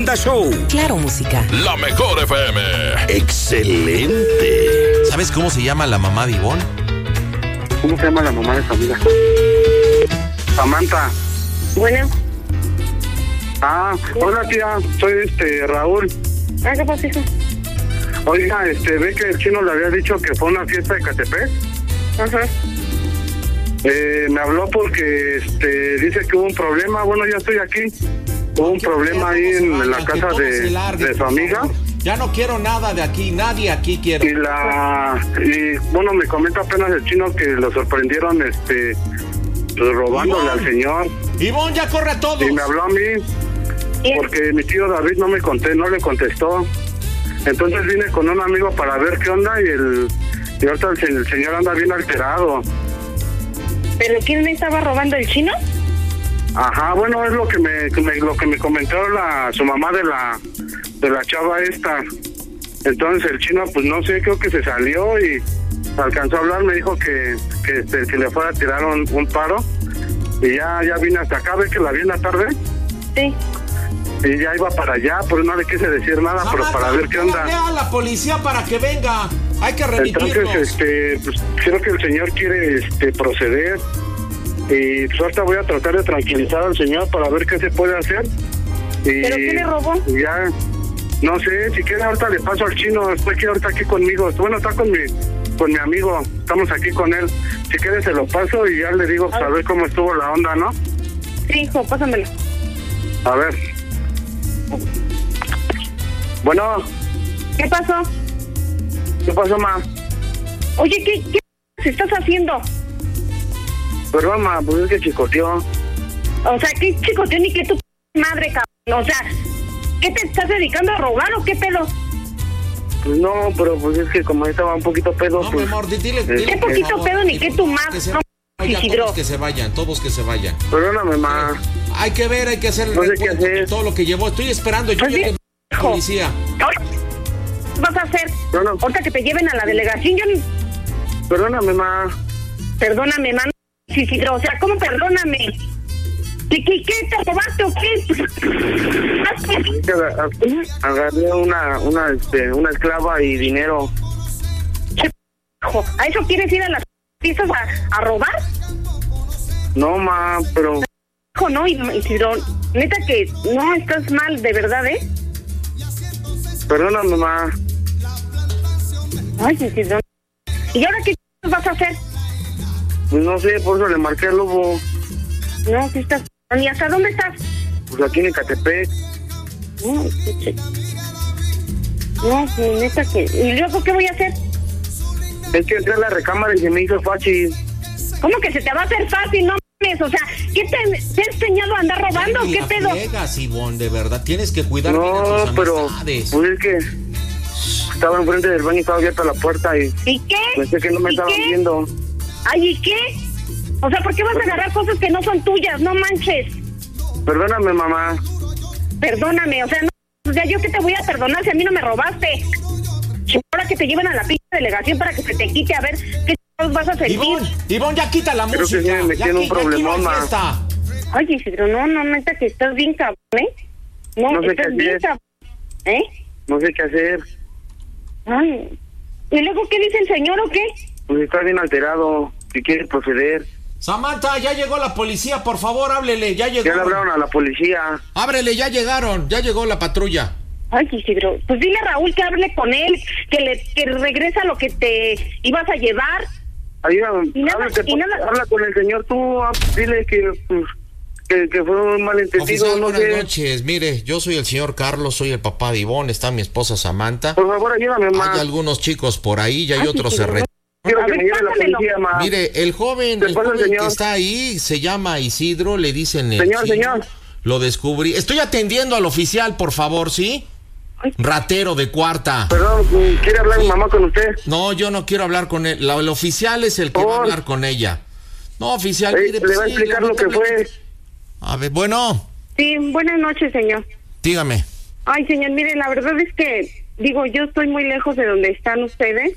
Panda Show. Claro, música. La mejor FM. Excelente. ¿Sabes cómo se llama la mamá de Ivonne? ¿Cómo se llama la mamá de Samantha? Samantha. Bueno. Hola tía, soy Raúl. ¿Qué pasa, hijo? Oiga, ve que el chino le había dicho que fue una fiesta de Catepec. Ajá. Me habló porque dice que hubo un problema. Bueno, ya estoy aquí. Hubo un problema ahí en la casa de su amiga. Ya no quiero nada de aquí, nadie aquí quiere. Y bueno, me comenta apenas el chino que lo sorprendieron robándole al señor. Ivonne, ya corre a todos. Y me habló a mí porque mi tío David no le contestó. Entonces vine con un amigo para ver qué onda y ahorita el señor anda bien alterado. ¿Pero quién me estaba robando, el chino? Ajá, bueno, es lo que me comentó su mamá de la chava esta. Entonces el chino, pues no sé, creo que se salió y alcanzó a hablar, me dijo que le fuera a tirar un paro. Y ya vine hasta acá, ve que la vi en la tarde. Sí. Y ya iba para allá, pero no le quise decir nada, pero para ver qué onda. A la policía para que venga. Hay que remitirnos. Entonces, pues creo que el señor quiere proceder. Y pues ahorita voy a tratar de tranquilizar al señor para ver qué se puede hacer. ¿Pero qué le robó? Ya, no sé, si quiere ahorita le paso al chino, está aquí conmigo. Bueno, está con mi amigo, estamos aquí con él. Si quiere se lo paso y ya le digo, pues a ver cómo estuvo la onda, ¿no? Sí, hijo, pásamelo. A ver. Bueno. ¿Qué pasó? ¿Qué pasó, ma? Oye, ¿qué estás haciendo? Perdón, ma, pues es que chicoteó. O sea, ¿qué chicoteó ni que tu madre, cabrón? O sea, ¿qué te estás dedicando a robar o qué pedo? Pues no, pero pues es que como estaba un poquito pedo, no, pues... mi amor, dile, ¿Qué poquito pedo ni qué tu madre? Todos que se vayan, Perdóname, ma. Hay que ver, hay que hacer no sé qué hacer. Todo lo que llevó. Estoy esperando, yo llegué a la policía. ¿Qué vas a hacer? No. Ahorita que te lleven a la delegación, yo ni... Perdóname, ma. Perdóname, ma. Isidro, o sea, ¿cómo perdóname? ¿Qué te robaste o qué? Agarré una esclava y dinero. ¿A eso quieres ir a las fiestas a robar? No, ma, pero... No, Isidro, neta que no, estás mal, de verdad, ¿eh? Perdóname, ma. Ay, Isidro. ¿Y ahora qué vas a hacer? Pues no sé, por eso le marqué al lobo. No, si estás... ¿Y hasta dónde estás? Pues aquí en Ecatepec. No, neta que... ¿Y luego qué voy a hacer? Es que entré a la recámara y se me hizo fácil. ¿Cómo que se te va a hacer fácil? No mames, o sea, ¿qué te has enseñado a andar robando? ¿Qué pedo? Llegas, Ivonne, de verdad, tienes que cuidar bien a tus amistades. Pues es que estaba enfrente del baño y estaba abierta la puerta y... ¿Y qué? Pensé que no me estaban viendo. Ay, ¿y qué? O sea, ¿por qué vas a agarrar cosas que no son tuyas? No manches. Perdóname, mamá. Perdóname, o sea, no, o sea, ¿yo qué te voy a perdonar si a mí no me robaste? Ahora que te lleven a la pinche delegación para que se te quite, a ver qué vas a sentir. Ivonne, ya quita la música. Creo que sí me metí en un problemón, ma. Ay, Isidro, no, neta que estás bien cabrón, ¿eh? No sé estás qué bien hacer. cabrón, ¿eh? No sé qué hacer. Ay, ¿y luego qué dice el señor o qué? Pues está bien alterado, si quiere proceder. Samantha, ya llegó la policía, por favor, háblele, ya llegó. Ya le hablaron a la policía. Ábrele, ya llegó la patrulla. Ay, Isidro, pues dile a Raúl que hable con él, que regresa lo que te ibas a llevar. Habla con el señor, tú dile que fue un malentendido. Oficial, buenas noches, mire, yo soy el señor Carlos, soy el papá de Ivonne, está mi esposa Samantha. Por favor, ayúdame, ma. Hay algunos chicos por ahí, ya hay otros se retiran. Quiero que me lleve la policía, ma. Mire, el joven que está ahí se llama Isidro, le dicen señor. Lo descubrí. Estoy atendiendo al oficial, por favor, ¿sí? Ratero de cuarta. Perdón, ¿quiere hablar mi mamá con usted? No, yo no quiero hablar con él. El oficial es el que va a hablar con ella. No, oficial. Mire, le va a explicar lo que fue. A ver, bueno. Sí, buenas noches, señor. Dígame. Ay, señor, mire, la verdad es que, yo estoy muy lejos de donde están ustedes.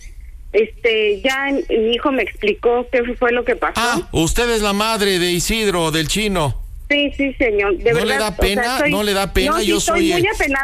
Ya mi hijo me explicó qué fue lo que pasó. Ah, usted es la madre de Isidro, del chino. Sí, señor. De verdad, ¿No le da pena? ¿No le da pena? No, sí, yo estoy soy muy apenada.